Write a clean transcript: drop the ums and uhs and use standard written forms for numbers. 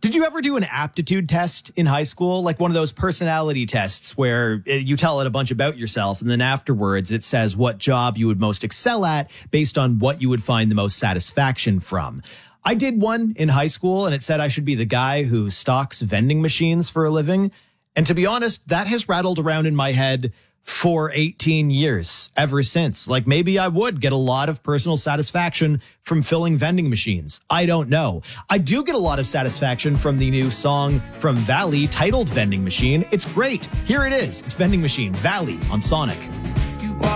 Did you ever do an aptitude test in high school? Like one of those personality tests where you tell it a bunch about yourself and then afterwards it says what job you would most excel at based on what you would find the most satisfaction from. I did one in high school and it said I should be the guy who stocks vending machines for a living. And to be honest, that has rattled around in my head for 18 years ever since. Like maybe I would get a lot of personal satisfaction from filling vending machines. I don't know. I do get a lot of satisfaction from the new song from Valley titled Vending Machine. It's great. Here it is. It's Vending Machine, Valley on Sonic.